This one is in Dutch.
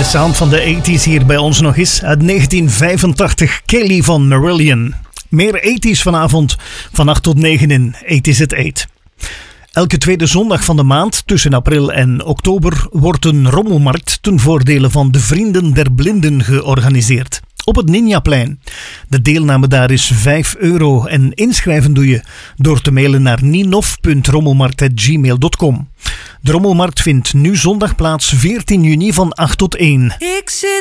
De sound van de 80s hier bij ons nog eens. Uit 1985, Kelly van Marillion. Meer 80s vanavond, van 8 tot 9 in 8 is het 8. Elke tweede zondag van de maand, tussen april en oktober, wordt een rommelmarkt ten voordele van de Vrienden der Blinden georganiseerd. Op het Ninjaplein. De deelname daar is €5 en inschrijven doe je door te mailen naar ninov.rommelmarkt@gmail.com. De rommelmarkt vindt nu zondag plaats 14 juni van 8 tot 1. Ik zit